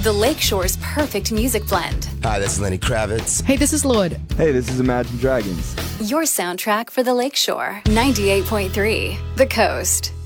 The Lakeshore's perfect music blend. Hi, this is Lenny Kravitz. Hey, this is Lorde. Hey, this is Imagine Dragons. Your soundtrack for the Lakeshore. 98.3 The Coast.